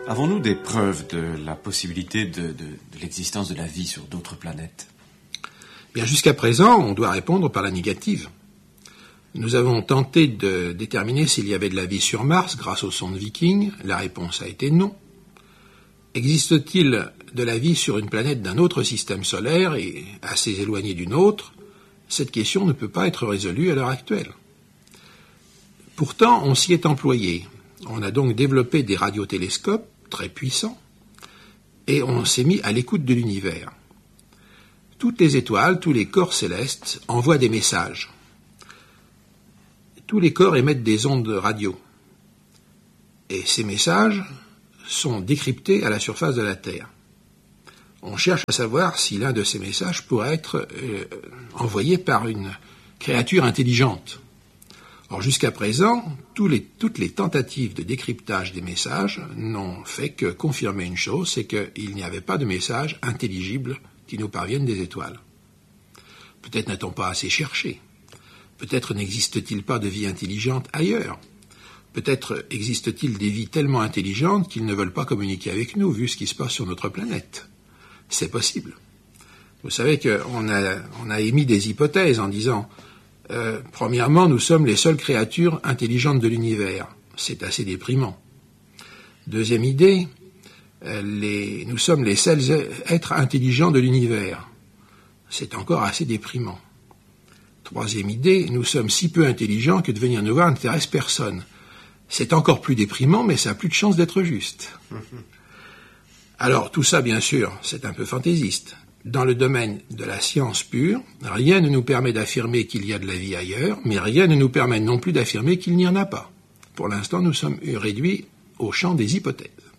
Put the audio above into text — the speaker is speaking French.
Avons-nous des preuves de la possibilité de l'existence de la vie sur d'autres planètes? Bien, jusqu'à présent, on doit répondre par la négative. Nous avons tenté de déterminer s'il y avait de la vie sur Mars grâce aux sondes Viking. La réponse a été non. Existe-t-il de la vie sur une planète d'un autre système solaire et assez éloignée d'une autre? Cette question ne peut pas être résolue à l'heure actuelle. Pourtant, on s'y est employé. On a donc développé des radiotélescopes très puissants et on s'est mis à l'écoute de l'univers. Toutes les étoiles, tous les corps célestes envoient des messages. Tous les corps émettent des ondes radio. Et ces messages sont décryptés à la surface de la Terre. On cherche à savoir si l'un de ces messages pourrait être envoyé par une créature intelligente. Or, jusqu'à présent, toutes les tentatives de décryptage des messages n'ont fait que confirmer une chose, c'est qu'il n'y avait pas de messages intelligibles qui nous parviennent des étoiles. Peut-être n'a-t-on pas assez cherché. Peut-être n'existe-t-il pas de vie intelligente ailleurs. Peut-être existe-t-il des vies tellement intelligentes qu'ils ne veulent pas communiquer avec nous, vu ce qui se passe sur notre planète. C'est possible. Vous savez qu'on a émis des hypothèses en disant premièrement, nous sommes les seules créatures intelligentes de l'univers. C'est assez déprimant. Deuxième idée, nous sommes les seuls êtres intelligents de l'univers. C'est encore assez déprimant. Troisième idée, nous sommes si peu intelligents que de venir nous voir n'intéresse personne. C'est encore plus déprimant, mais ça a plus de chance d'être juste. Alors, tout ça, bien sûr, c'est un peu fantaisiste. Dans le domaine de la science pure, rien ne nous permet d'affirmer qu'il y a de la vie ailleurs, mais rien ne nous permet non plus d'affirmer qu'il n'y en a pas. Pour l'instant, nous sommes réduits au champ des hypothèses.